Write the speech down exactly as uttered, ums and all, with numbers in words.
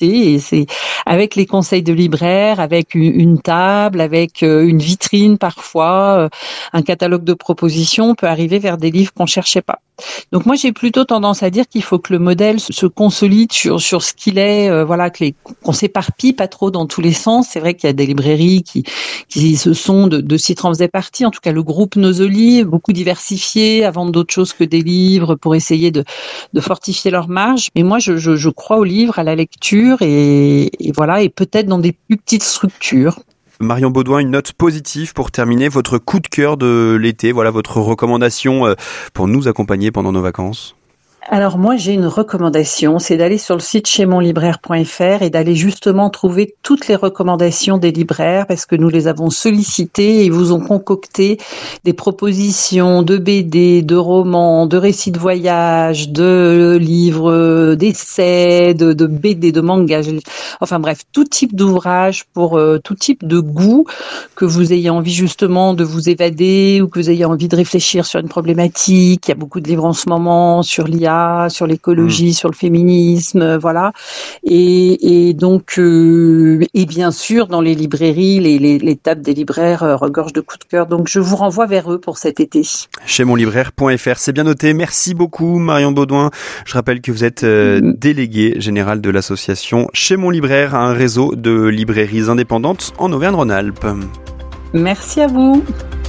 visiter. Et c'est avec les conseils de libraires, avec une, une table, avec une vitrine parfois, un catalogue de propositions, on peut arriver vers des livres qu'on cherchait pas. Donc moi j'ai plutôt tendance à dire qu'il faut que le modèle se consolide sur sur ce qu'il est, euh, voilà, que les, qu'on s'éparpille pas trop dans tous les sens. C'est vrai qu'il y a des librairies qui qui se sont de, de Citran faisait partie, en tout cas le groupe Nosoli, beaucoup diversifié, à vendre d'autres choses que des livres pour essayer de de fortifier leur marge. Mais moi je je, je crois au livre, à la lecture et, et voilà, et peut-être dans des plus petites structures. Marion Baudouin, une note positive pour terminer, votre coup de cœur de l'été, voilà votre recommandation pour nous accompagner pendant nos vacances. Alors moi j'ai une recommandation, c'est d'aller sur le site chez mon libraire point f r et d'aller justement trouver toutes les recommandations des libraires parce que nous les avons sollicités et ils vous ont concocté des propositions de B D, de romans, de récits de voyage, de livres, d'essais, de, de B D, de mangas, enfin bref, tout type d'ouvrage pour euh, tout type de goût, que vous ayez envie justement de vous évader ou que vous ayez envie de réfléchir sur une problématique. Il y a beaucoup de livres en ce moment sur l'I A, sur l'écologie, mmh. sur le féminisme, voilà. Et, et donc, euh, et bien sûr, dans les librairies, les, les, les tables des libraires euh, regorgent de coups de cœur. Donc, je vous renvoie vers eux pour cet été. Chez mon libraire point f r, c'est bien noté. Merci beaucoup, Marion Baudouin. Je rappelle que vous êtes euh, mmh. déléguée générale de l'association Chez mon libraire, un réseau de librairies indépendantes en Auvergne-Rhône-Alpes. Merci à vous.